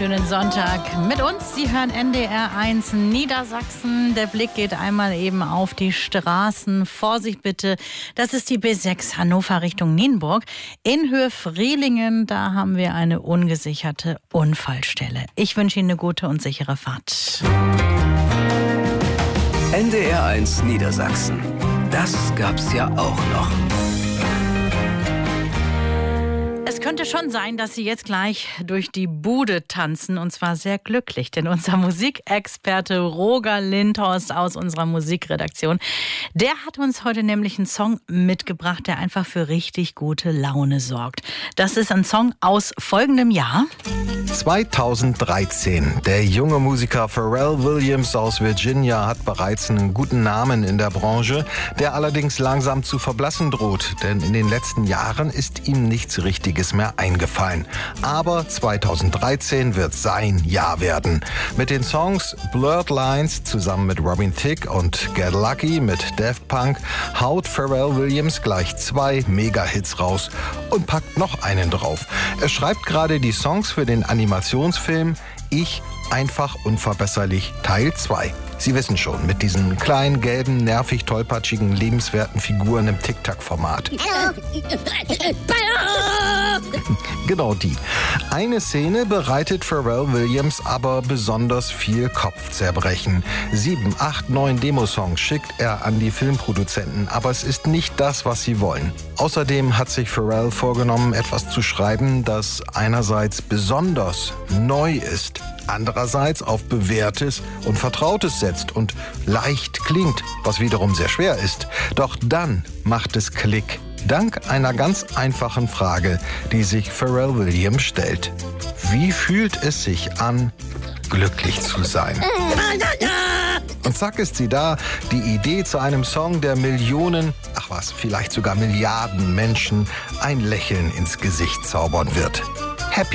schönen Sonntag mit uns. Sie hören NDR 1 Niedersachsen. Der Blick geht einmal eben auf die Straßen. Vorsicht bitte, das ist die B6 Hannover Richtung Nienburg. In Höhe Frehlingen, da haben wir eine ungesicherte Unfallstelle. Ich wünsche Ihnen eine gute und sichere Fahrt. NDR 1 Niedersachsen. Das gab's ja auch noch. Es könnte schon sein, dass Sie jetzt gleich durch die Bude tanzen und zwar sehr glücklich, denn unser Musikexperte Roger Lindhorst aus unserer Musikredaktion, der hat uns heute nämlich einen Song mitgebracht, der einfach für richtig gute Laune sorgt. Das ist ein Song aus folgendem Jahr. 2013. Der junge Musiker Pharrell Williams aus Virginia hat bereits einen guten Namen in der Branche, der allerdings langsam zu verblassen droht, denn in den letzten Jahren ist ihm nichts Richtiges mehr eingefallen. Aber 2013 wird sein Jahr werden. Mit den Songs Blurred Lines zusammen mit Robin Thicke und Get Lucky mit Daft Punk haut Pharrell Williams gleich 2 Mega-Hits raus und packt noch einen drauf. Er schreibt gerade die Songs für den Animationsfilm Ich einfach unverbesserlich Teil 2. Sie wissen schon, mit diesen kleinen, gelben, nervig tollpatschigen, lebenswerten Figuren im Tic-Tac-Format. Genau die. Eine Szene bereitet Pharrell Williams aber besonders viel Kopfzerbrechen. 7, 8, 9 Demosongs schickt er an die Filmproduzenten, aber es ist nicht das, was sie wollen. Außerdem hat sich Pharrell vorgenommen, etwas zu schreiben, das einerseits besonders neu ist, andererseits auf Bewährtes und Vertrautes setzt und leicht klingt, was wiederum sehr schwer ist. Doch dann macht es Klick. Dank einer ganz einfachen Frage, die sich Pharrell Williams stellt. Wie fühlt es sich an, glücklich zu sein? Und zack ist sie da, die Idee zu einem Song, der Millionen, ach was, vielleicht sogar Milliarden Menschen ein Lächeln ins Gesicht zaubern wird.